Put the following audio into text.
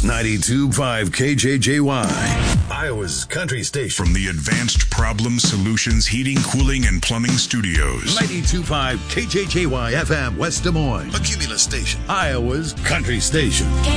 92.5 KJJY, Iowa's country station. From the Advanced Problem Solutions Heating, Cooling, and Plumbing Studios. 92.5 KJJY FM, West Des Moines. A Cumulus station. Iowa's country station.